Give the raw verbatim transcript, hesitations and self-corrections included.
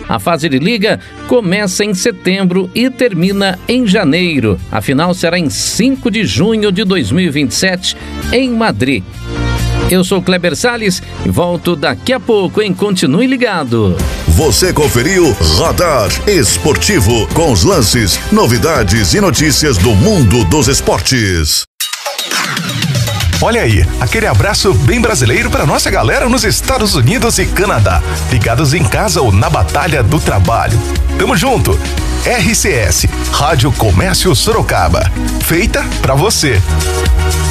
A fase de liga começa em setembro e termina em janeiro. A final será em cinco de junho de dois mil e vinte e sete, em Madrid. Eu sou Kleber Salles e volto daqui a pouco, hein? Continue ligado. Você conferiu Radar Esportivo, com os lances, novidades e notícias do mundo dos esportes. Olha aí, aquele abraço bem brasileiro para nossa galera nos Estados Unidos e Canadá, ligados em casa ou na batalha do trabalho. Tamo junto. R C S, Rádio Comércio Sorocaba, feita pra você.